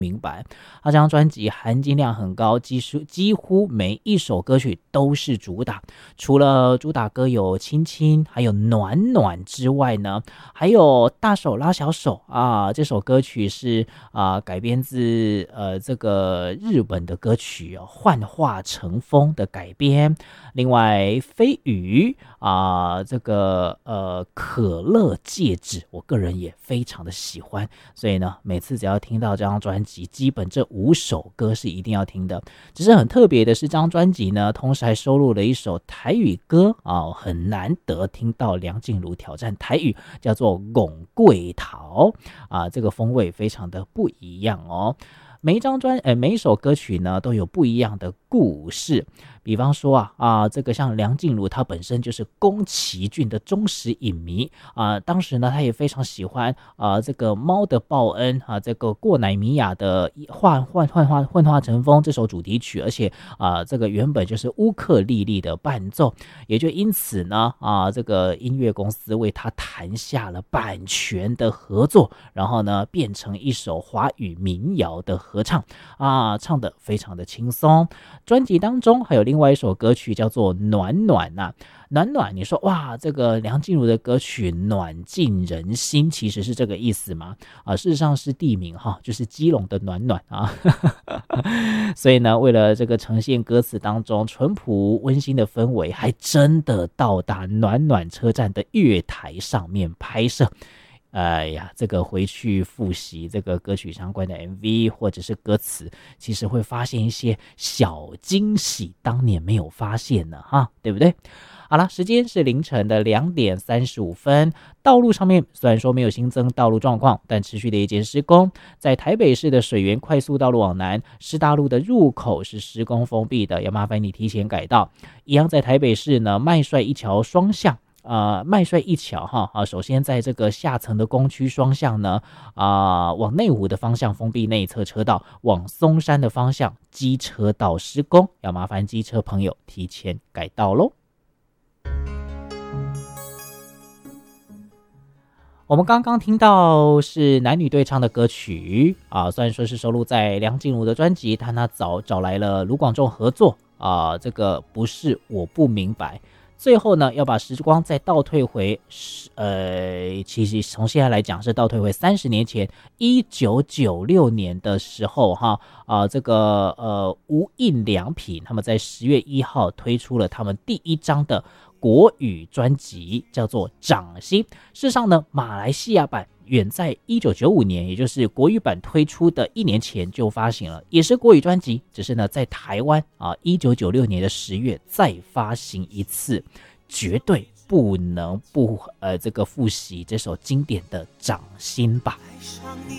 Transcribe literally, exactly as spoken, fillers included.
明白，他这张专辑含金量很高，几乎几乎每一首歌曲都是主打。除了主打歌有亲亲还有暖暖之外呢，还有大手拉小手啊，这首歌曲是啊改编自呃这个日本的歌曲哦，幻化成风的改编。另外飞鱼啊，这个呃可乐戒指，我个人也非常的喜欢，所以呢，每次只要听到这张专辑，基本这五首歌是一定要听的。只是很特别的是，这张专辑呢，同时还收录了一首台语歌啊、哦，很难得听到梁静茹挑战台语，叫做《拱桂桃》啊，这个风味非常的不一样哦。每一张专，呃，每一首歌曲呢都有不一样的故事。比方说啊啊，这个像梁静茹，她本身就是宫崎骏的忠实影迷啊。当时呢，她也非常喜欢啊这个《猫的报恩》啊，这个过乃米亚的幻幻幻化幻化成风这首主题曲，而且啊，这个原本就是乌克丽丽的伴奏，也就因此呢啊，这个音乐公司为她谈下了版权的合作，然后呢变成一首华语民谣的合唱啊，唱得非常的轻松。专辑当中还有另外一首歌曲叫做暖暖啊，暖暖，你说哇，这个梁静茹的歌曲暖进人心，其实是这个意思吗？啊，事实上是地名哈，就是基隆的暖暖啊。所以呢，为了这个呈现歌词当中淳朴温馨的氛围，还真的到达暖暖车站的月台上面拍摄。哎呀，这个回去复习这个歌曲相关的 M V 或者是歌词，其实会发现一些小惊喜，当年没有发现呢，哈，对不对？好了，时间是凌晨的两点三十五分。道路上面虽然说没有新增道路状况，但持续的一件施工，在台北市的水源快速道路往南，师大路的入口是施工封闭的，要麻烦你提前改道。一样在台北市呢，麦帅一桥双向。呃，麦帅一桥哈啊，首先在这个下层的工区双向呢，啊、呃，往内湖的方向封闭内侧车道，往松山的方向机车道施工，要麻烦机车朋友提前改道咯。我们刚刚听到是男女对唱的歌曲啊，虽然说是收录在梁静茹的专辑，但他找找来了卢广仲合作啊，这个不是我不明白。最后呢，要把时光再倒退回，呃，其实从现在来讲是倒退回三十年前，一九九六年的时候，哈，啊、呃，这个呃无印良品他们在十月一号推出了他们第一张的国语专辑，叫做《掌心》。事实上呢，马来西亚版远在一九九五年，也就是国语版推出的一年前就发行了，也是国语专辑，只是呢在台湾啊，一九九六年的十月再发行一次，绝对不能不呃这个复习这首经典的《掌心》吧。爱上你